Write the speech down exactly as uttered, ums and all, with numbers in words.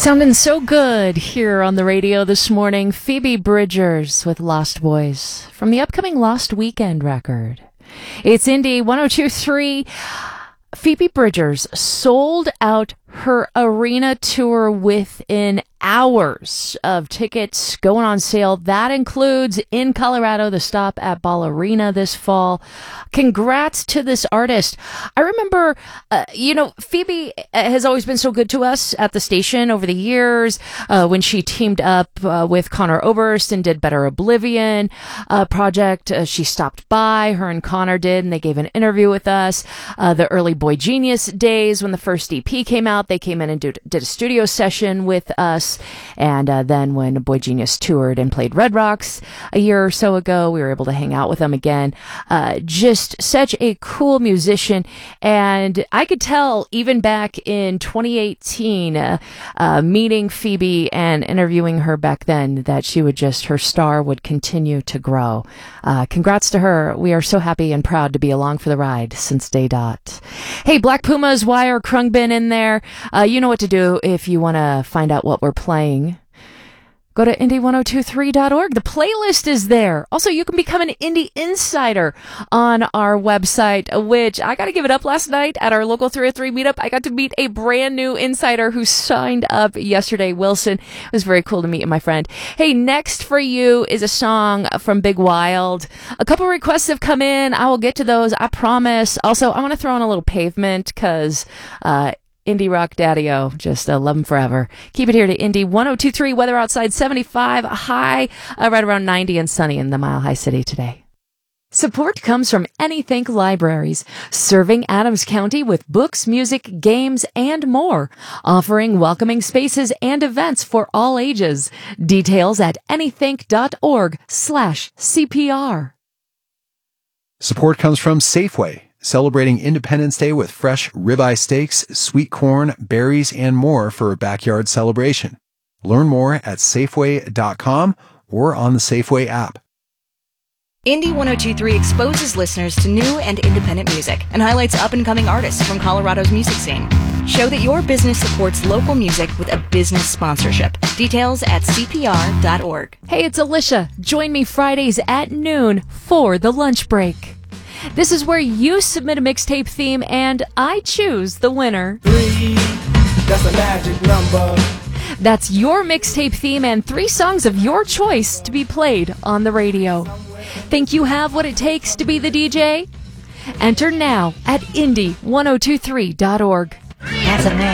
Sounding so good here on the radio this morning. Phoebe Bridgers with Lost Boys from the upcoming Lost Weekend record. It's Indie one oh two point three. Phoebe Bridgers sold out her arena tour within hours of tickets going on sale. That includes in Colorado, the stop at Ball Arena this fall. Congrats to this artist. I remember, uh, you know, Phoebe has always been so good to us at the station over the years. Uh, when she teamed up uh, with Connor Oberst and did Better Oblivion uh, project, uh, she stopped by, her and Connor did, and they gave an interview with us. Uh, the early Boy Genius days when the first E P came out, they came in and did, did a studio session with us. And uh, then when Boy Genius toured and played Red Rocks a year or so ago, we were able to hang out with them again. Uh, just such a cool musician. And I could tell even back in twenty eighteen, uh, uh, meeting Phoebe and interviewing her back then, that she would just, her star would continue to grow. Uh, congrats to her. We are so happy and proud to be along for the ride since day dot. Hey, Black Pumas, Wire, Krungbin in there. Uh, you know what to do if you want to find out what we're playing. Go to indie one oh two three dot org. The playlist is there. Also, you can become an Indie Insider on our website, which I got to give it up last night at our local three oh three meetup. I got to meet a brand new insider who signed up yesterday, Wilson. It was very cool to meet my friend. Hey, next for you is a song from Big Wild. A couple requests have come in. I will get to those, I promise. Also, I want to throw in a little Pavement because, uh, Indie Rock Daddy-O, just uh, love him forever. Keep it here to Indie one oh two point three. Weather outside seventy-five, high uh, right around ninety, and sunny in the Mile High City today. Support comes from Anythink Libraries, serving Adams County with books, music, games, and more, offering welcoming spaces and events for all ages. Details at anythink.org slash CPR. Support comes from Safeway, celebrating Independence Day with fresh ribeye steaks, sweet corn, berries, and more for a backyard celebration. Learn more at Safeway dot com or on the Safeway app. Indie one oh two point three exposes listeners to new and independent music and highlights up-and-coming artists from Colorado's music scene. Show that your business supports local music with a business sponsorship. Details at C P R dot org. Hey, it's Alicia. Join me Fridays at noon for the lunch break. This is where you submit a mixtape theme and I choose the winner. Three, that's a magic number. That's your mixtape theme and three songs of your choice to be played on the radio. Think you have what it takes to be the D J? Enter now at indie one oh two three dot org. That's a man.